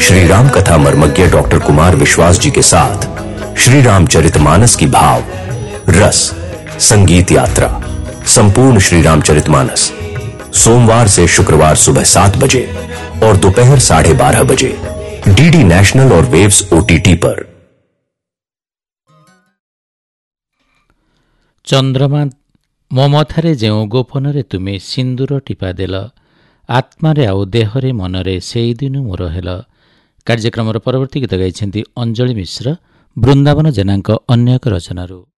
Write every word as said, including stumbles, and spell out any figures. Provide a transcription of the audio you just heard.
श्री राम कथा मर्मज्ञ डॉक्टर कुमार विश्वास जी के साथ श्री रामचरितमानस की भाव रस संगीत यात्रा संपूर्ण श्री रामचरितमानस सोमवार से शुक्रवार सुबह सात बजे और दोपहर साढ़े बारह बजे डीडी नेशनल और वेव्स ओटीटी पर। चंद्रमा मो मथारे जेउ गोपन तुमे सिंदूर टीपा देल आत्मारे आउ देहरे मनरे सेई दिनु मोर हेल। कार्यक्रम परवर्ती गीत गाइछन्ति अंजलि मिश्र बृंदावन जेनाଙ୍କ अन्य ଏକ ରଚନାରୁ।